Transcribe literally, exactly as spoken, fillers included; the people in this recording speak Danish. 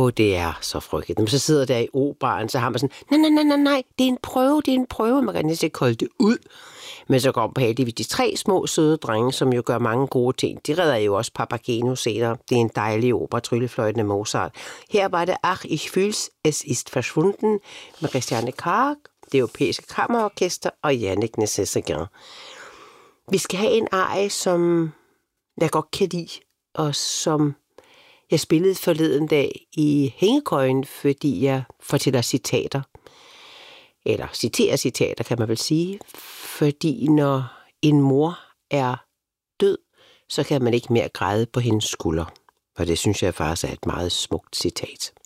åh, det er så frygteligt. Når man så sidder der i operaen, så har man sådan, nej, nej, nej, nej, nej, det er en prøve, det er en prøve, man kan næsten ikke holde det ud. Men så kommer på heldigvis de tre små søde drenge, som jo gør mange gode ting. De redder jo også Papageno senere. Det er en dejlig opera, Tryllefløjten af Mozart. Her var det Ach, ich fühl's, es ist verschwunden med Christiane Karg, det europæiske kammerorkester og Yannick Nézet-Séguin. Vi skal have en arie, som jeg godt kan lide, og som jeg spillede forleden dag i hængekøjen, fordi jeg fortæller citater. Eller citerer citater, kan man vel sige. Fordi når en mor er død, så kan man ikke mere græde på hendes skulder. Og det synes jeg faktisk er et meget smukt citat.